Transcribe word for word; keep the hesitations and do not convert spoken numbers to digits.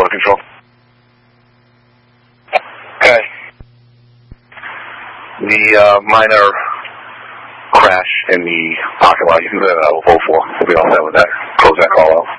Tower Control. Okay. The uh, minor crash in the parking lot, you can go to oh four. We'll be all set with that. Close that call out.